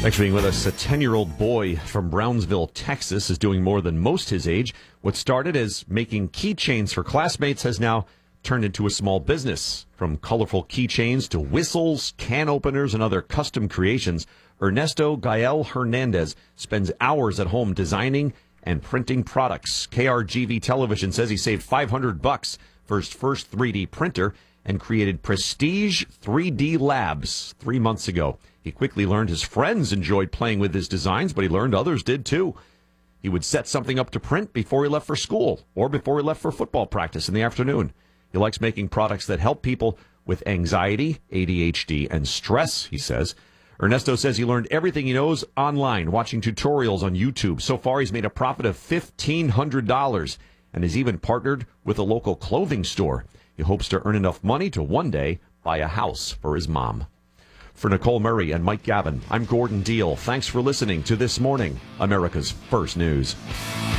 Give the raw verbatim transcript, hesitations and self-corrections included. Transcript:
Thanks for being with us. A ten-year-old boy from Brownsville, Texas, is doing more than most his age. What started as making keychains for classmates has now turned into a small business. From colorful keychains to whistles, can openers, and other custom creations, Ernesto Gael Hernandez spends hours at home designing and printing products. K R G V Television says he saved five hundred bucks for his first three D printer and created Prestige three D Labs three months ago. He quickly learned his friends enjoyed playing with his designs, but he learned others did too. He would set something up to print before he left for school or before he left for football practice in the afternoon. He likes making products that help people with anxiety, A D H D, and stress, he says. Ernesto says he learned everything he knows online, watching tutorials on YouTube. So far, he's made a profit of fifteen hundred dollars and has even partnered with a local clothing store. He hopes to earn enough money to one day buy a house for his mom. For Nicole Murray and Mike Gavin, I'm Gordon Deal. Thanks for listening to This Morning, America's First News.